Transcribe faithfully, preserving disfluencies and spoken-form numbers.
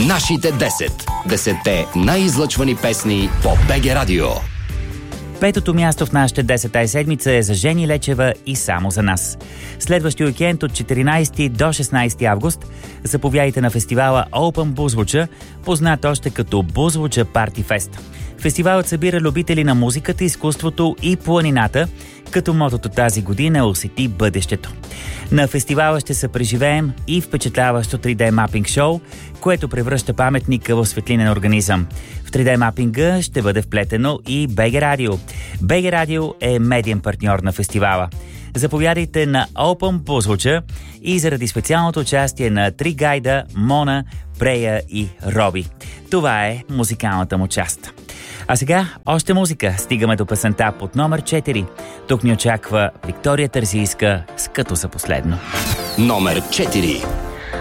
Нашите десет. Десетте най-излъчвани песни по БГ Радио. Петото място в нашите десет тази седмица е за Жени Лечева и Само за нас. Следващия уикенд от четиринайсети до шестнайсети август заповядайте на фестивала Open Бузвуча, познат още като Бузвуча Парти Фест. Фестивалът събира любители на музиката, изкуството и планината, като мотото тази година е "Усети бъдещето". На фестивала ще се преживеем и впечатляващо три Д мапинг шоу, което превръща паметника в светлинен организъм. В три Д мапинга ще бъде вплетено и БГ Радио. БГ Радио е медиен партньор на фестивала. Заповядайте на Open Бузвуча и заради специалното участие на три гайда Мона, Прея и Роби. Това е музикалната му част. А сега още музика. Стигаме до песента под номер четири. Тук ни очаква Виктория Терзийска с "Като за последно". Номер четири.